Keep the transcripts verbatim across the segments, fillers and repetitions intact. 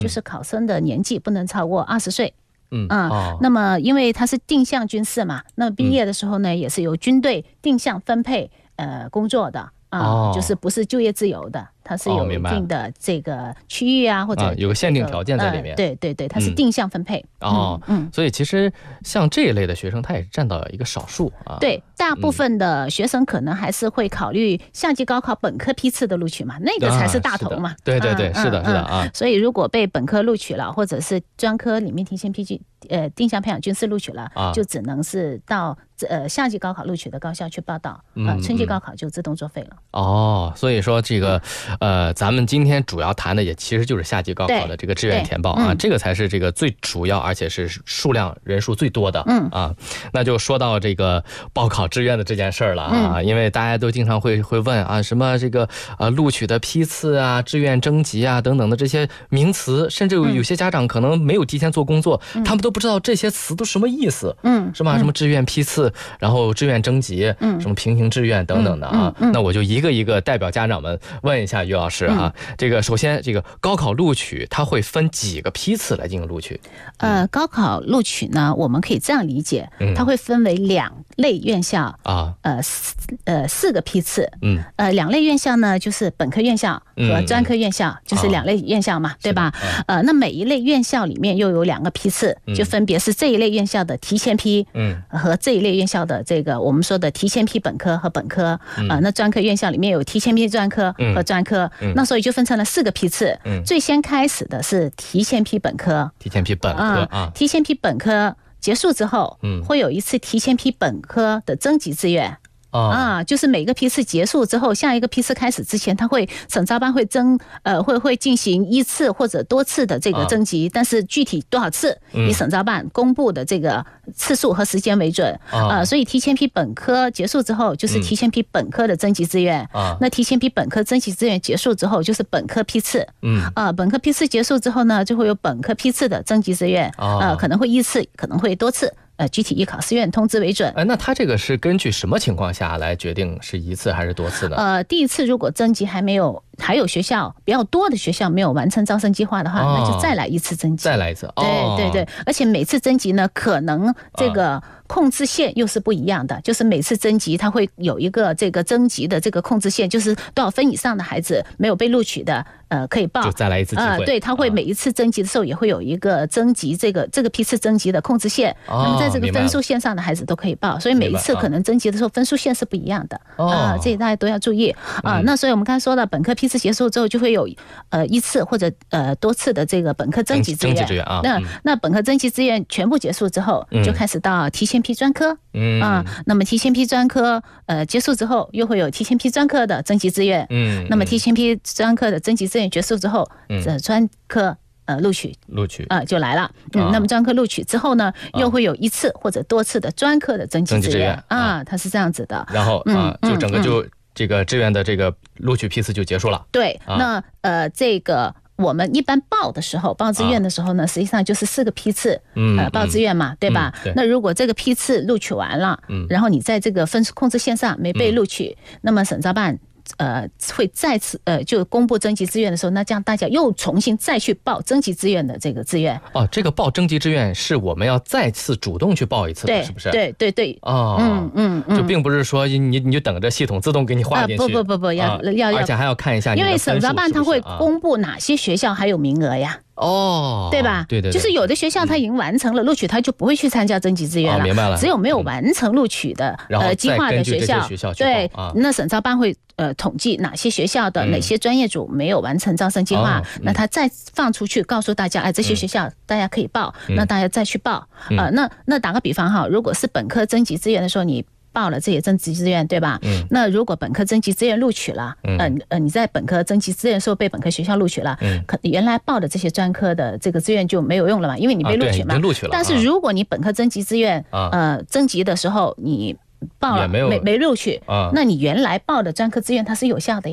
就是考生的年纪不能超过二十岁。 嗯啊、 哦， 那么因为它是定向军事嘛，那么毕业的时候呢，也是由军队定向分配呃工作的啊、 哦就是不是就业自由的，它是有一哦明白定的这个区域啊，或者、 啊有个限定条件在里面呃、对对对，它是嗯定向分配。 哦， 嗯，嗯所以其实像这一类的学生，他也占到一个少数啊。 对，大部分的学生可能还是会考虑夏季高考本科批次的录取嘛，那个才是大头嘛。 啊是的对对对， 嗯是的， 嗯是的啊。 所以如果被本科录取了，或者是专科里面提前批进呃定向培养军事录取了， 啊就只能是到呃夏季高考录取的高校去报到，呃嗯春季嗯高考就自动作废了。 哦，所以说这个，呃，咱们今天主要谈的也其实就是夏季高考的这个志愿填报啊， 对嗯这个才是这个最主要，而且是数量人数最多的。 嗯啊，那就说到这个报考志愿的这件事儿了啊， 嗯因为大家都经常会会问啊，什么这个呃录取的批次啊、志愿征集啊等等的这些名词，甚至有有些家长可能没有提前做工作，他们都不知道这些词都什么意思。 嗯， 是吧？什么志愿批次，然后志愿征集， 嗯什么平行志愿等等的啊。 嗯嗯嗯那我就一个一个代表家长们问一下于老师啊。这个首先，这个高考录取它会分几个批次来进行录取？ 呃，高考录取呢，我们可以这样理解， 嗯它会分为两类院校， 啊， 呃四呃四个批次。 嗯呃，两类院校呢，就是本科院校和嗯专科院校，就是两类院校嘛，对吧？呃，那每一类院校里面又有两个批次，就分别是这一类院校的提前批， 嗯和这一类院校的这个我们说的提前批本科和本科。 嗯呃，那专科院校里面有提前批专科和专科， 嗯那所以就分成了四个批次。 嗯最先开始的是提前批本科， 提前批本科啊， 提前批本科结束之后， 嗯会有一次提前批本科的征集志愿。 啊啊，就是每个批次结束之后，下一个批次开始之前，他会省招班会征呃会会进行一次或者多次的这个征集，但是具体多少次以省招办公布的这个次数和时间为准。呃，所以提前批本科结束之后，就是提前批本科的征集志愿。 啊， 那提前批本科征集志愿结束之后，就是本科批次。 嗯啊，本科批次结束之后呢，就会有本科批次的征集志愿。 啊呃，可能会一次，可能会多次。呃，具体依考试院通知为准。 哎，那他这个是根据什么情况下来决定是一次还是多次呢？ 呃，第一次如果征集还没有，还有学校比较多的学校没有完成招生计划的话， 哦那就再来一次征集。 再来一次。 对哦、 对对，而且每次征集呢，可能这个控制线又是不一样的， 啊、 就是每次征集它会有一个这个征集的这个控制线，就是多少分以上的孩子没有被录取的，呃，可以报， 就再来一次机会。 呃，对，他会每一次征集的时候也会有一个征集这个这个批次征集的控制线， 哦、 那么在这个分数线上的孩子都可以报，所以每一次可能征集的时候分数线是不一样的，啊、呃，这大家都要注意啊、呃嗯。那所以我们刚才说到本科批次结束之后，就会有呃一次或者呃多次的这个本科征集志愿， 征集志愿啊。 那、 嗯、 那本科征集志愿全部结束之后，就开始到提前批专科。 嗯啊，那么提前批专科呃结束之后，又会有提前批专科的征集志愿。 嗯， 那么提前批专科的征集志愿结束之后， 嗯， 这专科呃录取录取啊、呃、就来了。嗯，那么专科录取之后呢，又会有一次或者多次的专科的征集志愿啊，它是这样子的。 然后啊，就整个就。 嗯这个志愿的这个录取批次就结束了。 对，啊、那呃，这个我们一般报的时候，报志愿的时候呢，啊、实际上就是四个批次， 嗯， 呃，报志愿嘛，嗯、对吧？ 嗯、对。 那如果这个批次录取完了，嗯，然后你在这个分数控制线上没被录取，嗯、那么省招办。呃，会再次呃，就公布征集志愿的时候，那这样大家又重新再去报征集志愿的这个志愿。 哦，这个报征集志愿是我们要再次主动去报一次的，是不是？ 对对对。 哦， 嗯嗯嗯， 就并不是说你你就等着系统自动给你划进去。 啊、不不不不，要、 啊、 要要， 而且还要看一下你的分数是不是， 因为省招办它会公布哪些学校还有名额呀。 哦， 对吧？ 对 对, 对， 就是有的学校他已经完成了录取，他就不会去参加征集志愿了。 哦、明白了。 只有没有完成录取的、 嗯、 呃计划的学校， 学校对， 啊、 那省招办会呃统计哪些学校的、嗯、哪些专业组没有完成招生计划， 哦嗯、 那他再放出去告诉大家，哎，这些学校大家可以报， 嗯、 那大家再去报。 嗯、 呃，那那打个比方哈，如果是本科征集志愿的时候，你报了这些征集志愿，对吧？ 嗯。 那如果本科征集志愿录取了， 嗯、 呃呃，你在本科征集志愿的时候被本科学校录取了， 嗯， 可原来报的这些专科的这个志愿就没有用了嘛，因为你被录取嘛。 啊、录取了。 但是如果你本科征集志愿， 啊、 呃，征集的时候你报了没没没录取， 啊， 那你原来报的专科志愿它是有效的呀。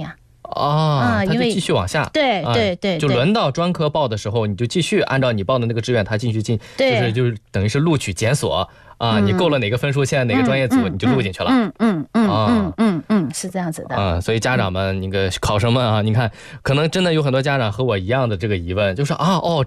啊，他就继续往下， 对对对， 就轮到专科报的时候，你就继续按照你报的那个志愿，他进去进，就是就是等于是录取检索啊，你够了哪个分数线哪个专业组，你就录进去了。 嗯嗯嗯嗯嗯嗯，是这样子的啊。所以家长们，那个考生们啊，你看，可能真的有很多家长和我一样的这个疑问，就是啊哦。